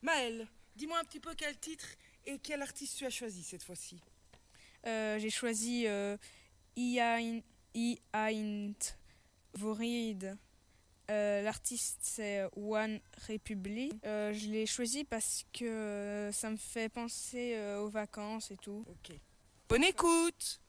Maëlle, dis-moi un petit peu quel titre et quel artiste tu as choisi cette fois-ci. J'ai choisi Iaint Vorid. L'artiste c'est One Republic. Je l'ai choisi parce que ça me fait penser aux vacances et tout. Ok. Bonne écoute!